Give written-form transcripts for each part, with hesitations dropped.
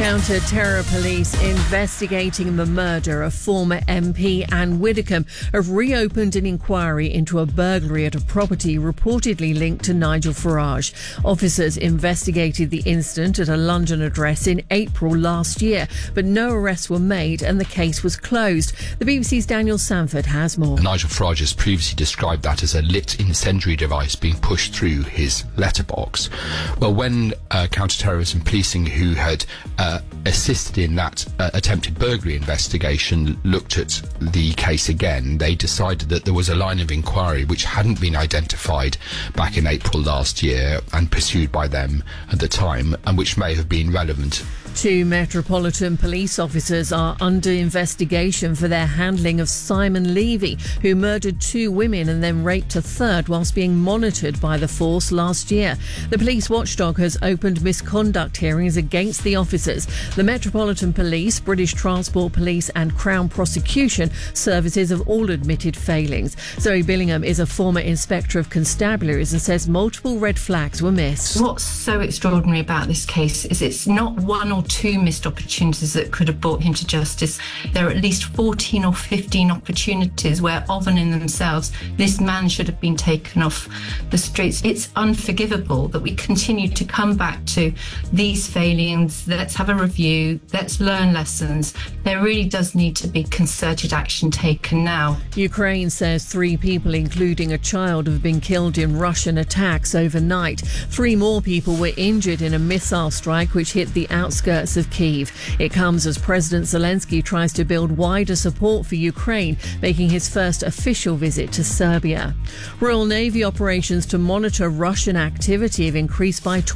Counter-terror police investigating the murder of former MP Anne Widdecombe have reopened an inquiry into a burglary at a property reportedly linked to Nigel Farage. Officers investigated the incident at a London address in April last year, but no arrests were made and the case was closed. The BBC's Daniel Sanford has more. Nigel Farage has previously described that as a lit incendiary device being pushed through his letterbox. Well, when counter-terrorism policing, who had assisted in that attempted burglary investigation, looked at the case again, they decided that there was a line of inquiry which hadn't been identified back in April last year and pursued by them at the time, and which may have been relevant. 2 Metropolitan Police officers are under investigation for their handling of Simon Levy, who murdered 2 women and then raped a third whilst being monitored by the force last year. The police watchdog has opened misconduct hearings against the officers. The Metropolitan Police, British Transport Police and Crown Prosecution Services have all admitted failings. Zoe Billingham is a former Inspector of Constabularies and says multiple red flags were missed. What's so extraordinary about this case is it's not 1 or 2 missed opportunities that could have brought him to justice. There are at least 14 or 15 opportunities where, of and in themselves, this man should have been taken off the streets. It's unforgivable that we continue to come back to these failings. Let's have a review. Let's learn lessons. There really does need to be concerted action taken now. Ukraine says 3 people, including a child, have been killed in Russian attacks overnight. 3 more people were injured in a missile strike which hit the outskirts of Kyiv. It comes as President Zelensky tries to build wider support for Ukraine, making his first official visit to Serbia. Royal Navy operations to monitor Russian activity have increased by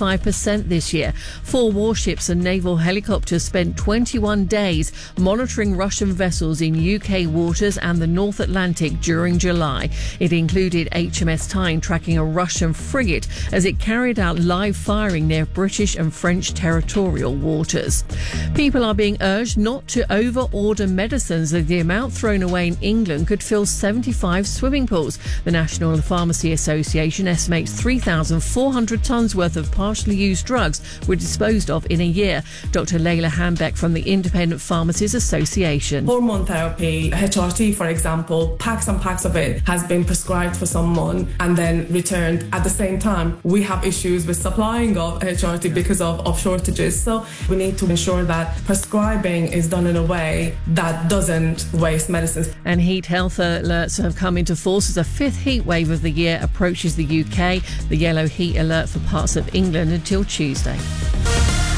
25% this year. 4 warships and naval helicopters spent 21 days monitoring Russian vessels in UK waters and the North Atlantic during July. It included HMS Tyne tracking a Russian frigate as it carried out live firing near British and French territorial waters. People are being urged not to over-order medicines as the amount thrown away in England could fill 75 swimming pools. The National Pharmacy Association estimates 3,400 tonnes worth of partially used drugs were disposed of in a year. Dr. Layla Hambeck from the Independent Pharmacies Association. Hormone therapy, HRT for example, packs and packs of it has been prescribed for someone and then returned. At the same time, we have issues with supplying of HRT because of shortages. So we need to ensure that prescribing is done in a way that doesn't waste medicines. And heat health alerts have come into force as a 5th heat wave of the year approaches the UK. The yellow heat alert for parts of England until Tuesday.